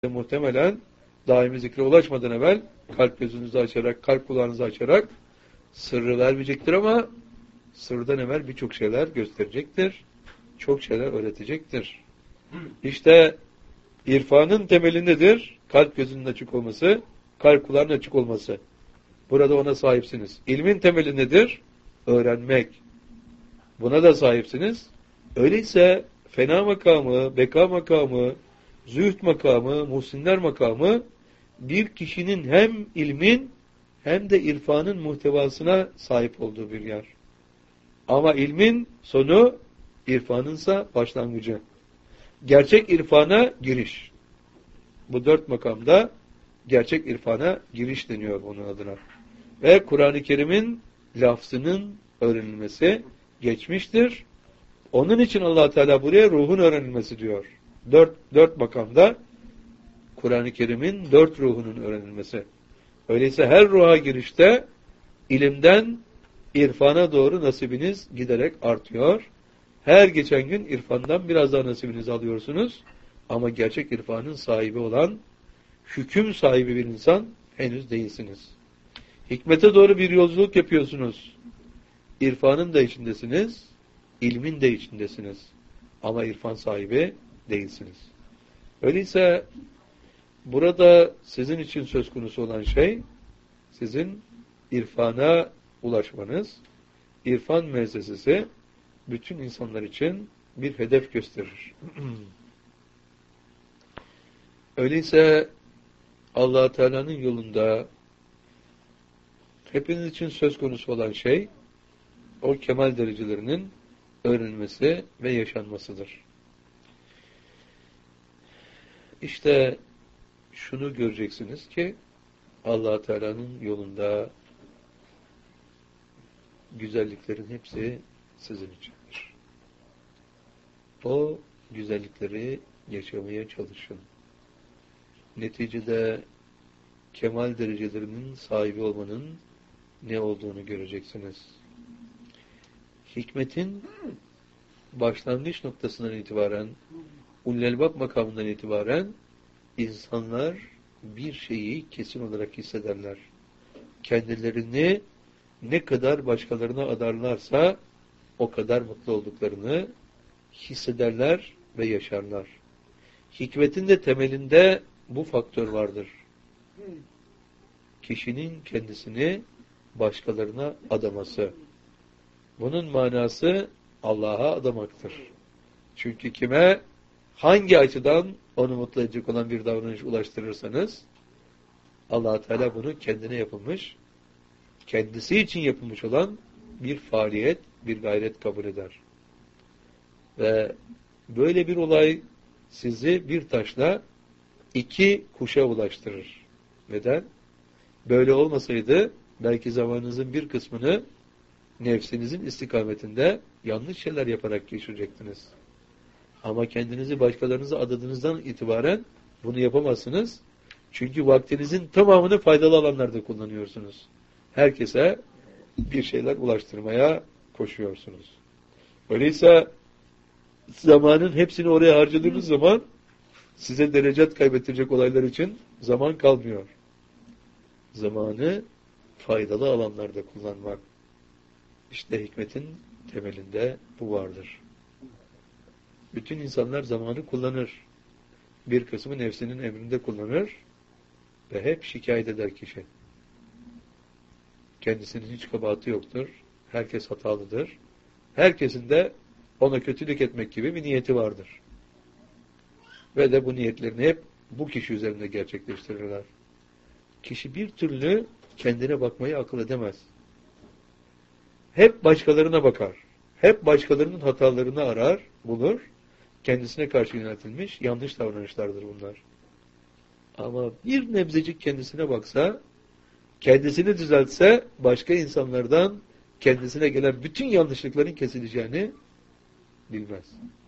muhtemelen daimi zikre ulaşmadan evvel kalp gözünüzü açarak, kalp kulağınızı açarak sırrı vermeyecektir ama sırdan evvel birçok şeyler gösterecektir. Çok şeyler öğretecektir. İşte irfanın temeli nedir? Kalp gözünün açık olması, kalp kulağının açık olması. Burada ona sahipsiniz. İlmin temeli nedir? Öğrenmek. Buna da sahipsiniz. Öyleyse fena makamı, beka makamı, zühd makamı, muhsinler makamı bir kişinin hem ilmin hem de irfanın muhtevasına sahip olduğu bir yer. Ama ilmin sonu, irfanınsa başlangıcı. Gerçek irfana giriş. Bu 4 makamda gerçek irfana giriş deniyor bunun adına. Ve Kur'an-ı Kerim'in lafzının öğrenilmesi geçmiştir. Onun için Allah Teala buraya ruhun öğrenilmesi diyor. 4 makamda Kur'an-ı Kerim'in 4 ruhunun öğrenilmesi. Öyleyse her ruha girişte ilimden irfana doğru nasibiniz giderek artıyor. Her geçen gün irfandan biraz daha nasibinizi alıyorsunuz. Ama gerçek irfanın sahibi olan, hüküm sahibi bir insan henüz değilsiniz. Hikmete doğru bir yolculuk yapıyorsunuz. İrfanın da içindesiniz, ilmin de içindesiniz. Ama irfan sahibi değilsiniz. Öyleyse burada sizin için söz konusu olan şey, sizin irfana ulaşmanız. İrfan müessesesi bütün insanlar için bir hedef gösterir. Öyleyse Allah Teala'nın yolunda hepiniz için söz konusu olan şey o kemal derecelerinin öğrenilmesi ve yaşanmasıdır. İşte şunu göreceksiniz ki Allah Teala'nın yolunda güzelliklerin hepsi sizin içindir. O güzellikleri yaşamaya çalışın. Neticede kemal derecelerinin sahibi olmanın ne olduğunu göreceksiniz. Hikmetin başlangıç noktasından itibaren, Ullelbab makamından itibaren insanlar bir şeyi kesin olarak hissederler. Kendilerini ne kadar başkalarına adarlarsa o kadar mutlu olduklarını hissederler ve yaşarlar. Hikmetin de temelinde bu faktör vardır. Kişinin kendisini başkalarına adaması. Bunun manası Allah'a adamaktır. Çünkü kime, hangi açıdan onu mutlu edecek olan bir davranış ulaştırırsanız, Allah Teala bunu kendine yapılmış, kendisi için yapılmış olan bir faaliyet, bir gayret kabul eder. Ve böyle bir olay sizi bir taşla 2 kuşa ulaştırır. Neden? Böyle olmasaydı belki zamanınızın bir kısmını nefsinizin istikametinde yanlış şeyler yaparak geçirecektiniz. Ama kendinizi başkalarınıza adadığınızdan itibaren bunu yapamazsınız. Çünkü vaktinizin tamamını faydalı alanlarda kullanıyorsunuz. Herkese bir şeyler ulaştırmaya koşuyorsunuz. Öyleyse zamanın hepsini oraya harcadığınız zaman size derecat kaybettirecek olaylar için zaman kalmıyor. Zamanı faydalı alanlarda kullanmak. İşte hikmetin temelinde bu vardır. Bütün insanlar zamanı kullanır. Bir kısmı nefsinin emrinde kullanır ve hep şikayet eder kişi. Kendisinin hiç kabahati yoktur. Herkes hatalıdır. Herkesin de ona kötülük etmek gibi bir niyeti vardır. Ve de bu niyetlerini hep bu kişi üzerinde gerçekleştirirler. Kişi bir türlü kendine bakmayı akıl edemez. Hep başkalarına bakar. Hep başkalarının hatalarını arar, bulur. Kendisine karşı yöneltilmiş yanlış davranışlardır bunlar. Ama bir nebzecik kendisine baksa, kendisini düzeltse, başka insanlardan kendisine gelen bütün yanlışlıkların kesileceğini bilmez.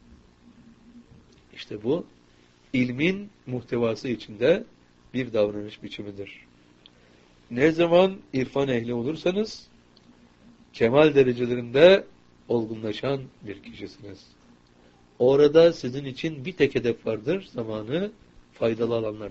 İşte bu, ilmin muhtevası içinde bir davranış biçimidir. Ne zaman irfan ehli olursanız, kemal derecelerinde olgunlaşan bir kişisiniz. Orada sizin için bir tek hedef vardır, zamanı faydalı alanlar.